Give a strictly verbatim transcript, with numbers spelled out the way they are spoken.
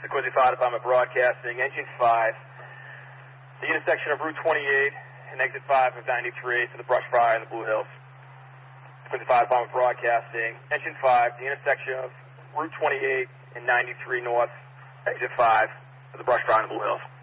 the Quincy Fire Department Broadcasting, Engine five, the intersection of Route twenty-eight and Exit five of ninety-three for the brush fire in the Blue Hills. Quincy Fire Department Broadcasting, Engine five, the intersection of Route twenty-eight and ninety-three North, Exit five for the brush fire in the Blue Hills.